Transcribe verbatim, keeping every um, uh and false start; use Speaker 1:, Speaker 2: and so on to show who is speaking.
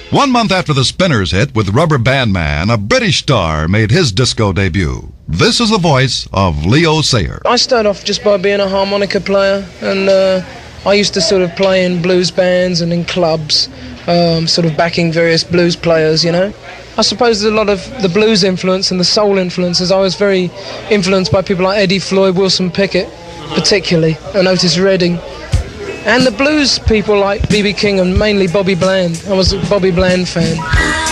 Speaker 1: One month after the Spinners hit with Rubber Band Man, a British star made his disco debut. This is the voice of Leo Sayer.
Speaker 2: I started off just by being a harmonica player, and uh, I used to sort of play in blues bands and in clubs, um, sort of backing various blues players, you know. I suppose there's a lot of the blues influence and the soul influences. I was very influenced by people like Eddie Floyd, Wilson Pickett, particularly, and Otis Redding. And the blues people like B B King and mainly Bobby Bland. I was a Bobby Bland fan.